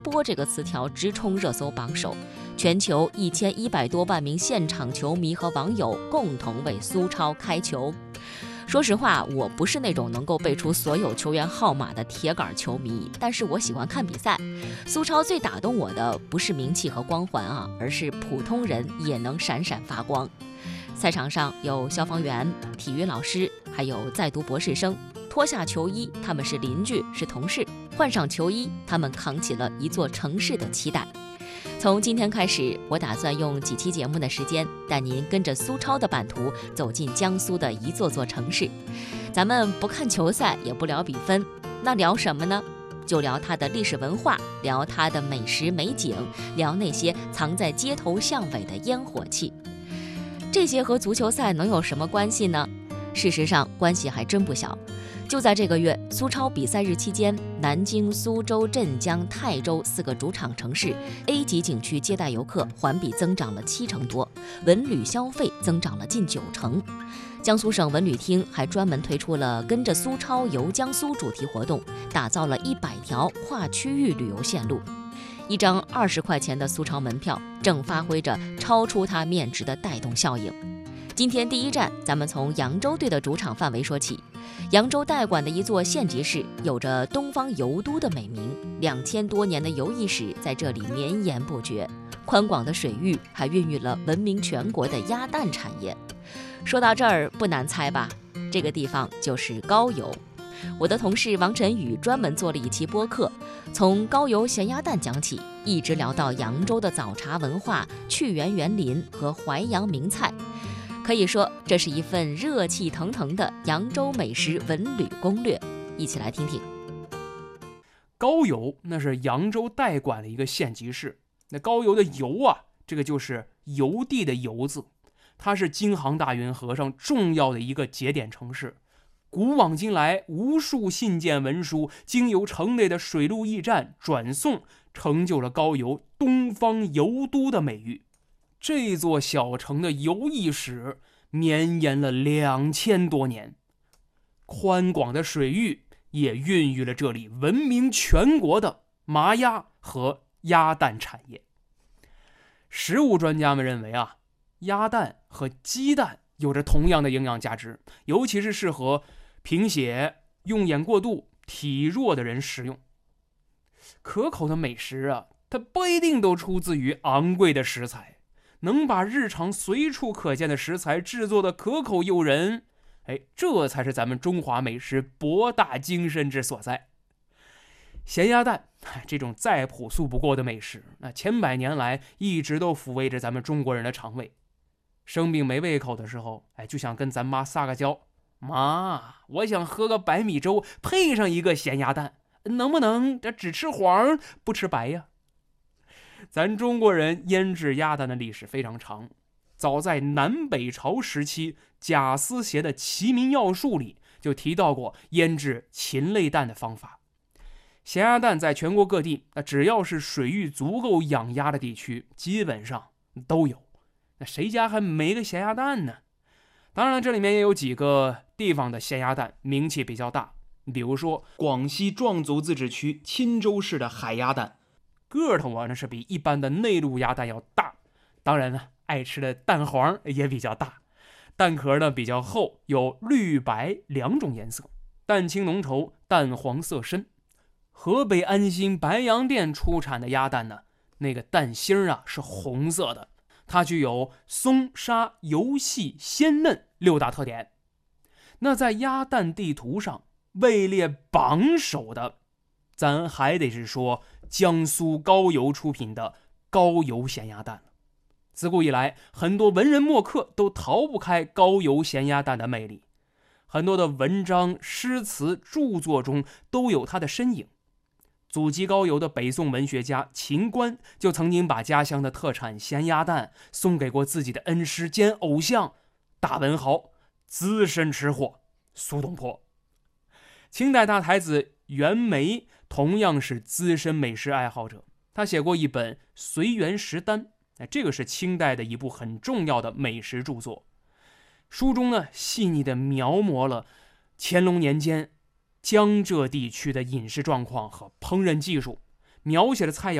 波这个词条直冲热搜榜首，全球1100多万名现场球迷和网友共同为苏超开球。说实话，我不是那种能够背出所有球员号码的铁杆球迷，但是我喜欢看比赛。苏超最打动我的不是名气和光环啊，而是普通人也能闪闪发光。赛场上有消防员、体育老师，还有在读博士生。脱下球衣，他们是邻居，是同事；换上球衣，他们扛起了一座城市的期待。从今天开始，我打算用几期节目的时间，带您跟着苏超的版图走进江苏的一座座城市。咱们不看球赛，也不聊比分，那聊什么呢？就聊它的历史文化，聊它的美食美景，聊那些藏在街头巷尾的烟火气。这些和足球赛能有什么关系呢？事实上，关系还真不小。就在这个月，苏超比赛日期间，南京、苏州、镇江、泰州4个主场城市 A 级景区接待游客环比增长了70%多，文旅消费增长了近90%。江苏省文旅厅还专门推出了跟着苏超游江苏主题活动，打造了100条跨区域旅游线路。一张20块钱的苏超门票正发挥着超出它面值的带动效应。今天第一站，咱们从扬州队的主场范围说起。扬州代管的一座县级市，有着东方游都的美名，2000多年的游艺史在这里绵延不绝。宽广的水域还孕育了闻名全国的鸭蛋产业。说到这儿，不难猜吧？这个地方就是高邮。我的同事王晨宇专门做了一期播客，从高邮咸鸭蛋讲起，一直聊到扬州的早茶文化、趣园园林和淮扬名菜。可以说，这是一份热气腾腾的扬州美食文旅攻略，一起来听听。 高邮那是扬州代管的一个县级市，那高邮的邮啊，这个就是邮递的邮字，它是京杭大运河上重要的一个节点城市。古往今来，无数信件文书经由城内的水陆驿站转送，成就了高邮东方邮都的美誉。这座小城的游艺史绵延了2000多年，宽广的水域也孕育了这里闻名全国的麻鸭和鸭蛋产业。食物专家们认为啊，鸭蛋和鸡蛋有着同样的营养价值，尤其是适合贫血、用眼过度、体弱的人食用。可口的美食啊，它不一定都出自于昂贵的食材，能把日常随处可见的食材制作的可口诱人，这才是咱们中华美食博大精深之所在。咸鸭蛋这种再朴素不过的美食，那千百年来一直都抚慰着咱们中国人的肠胃。生病没胃口的时候，就想跟咱妈撒个娇，妈，我想喝个白米粥，配上一个咸鸭蛋，能不能这只吃黄不吃白呀？咱中国人腌制鸭蛋的历史非常长，早在南北朝时期，贾思勰的《齐民要术》里就提到过腌制禽类蛋的方法。咸鸭蛋在全国各地，只要是水域足够养鸭的地区，基本上都有。那谁家还没个咸鸭蛋呢？当然，这里面也有几个地方的咸鸭蛋名气比较大，比如说广西壮族自治区钦州市的海鸭蛋，个头啊那是比一般的内陆鸭蛋要大，当然呢，爱吃的蛋黄也比较大，蛋壳呢比较厚，有绿白2种颜色，蛋清浓稠，蛋黄色深。河北安新白洋淀出产的鸭蛋呢，那个蛋芯啊是红色的，它具有松沙油细鲜嫩6大特点。那在鸭蛋地图上位列榜首的，咱还得是说江苏高邮出品的高邮咸鸭蛋了。自古以来，很多文人墨客都逃不开高邮咸鸭蛋的魅力，很多的文章、诗词、著作中都有它的身影。祖籍高邮的北宋文学家秦观就曾经把家乡的特产咸鸭蛋送给过自己的恩师兼偶像大文豪、资深吃货苏东坡。清代大才子袁枚同样是资深美食爱好者，他写过一本《随园食单》，这个是清代的一部很重要的美食著作。书中呢，细腻地描摹了乾隆年间江浙地区的饮食状况和烹饪技术， 描写了蔡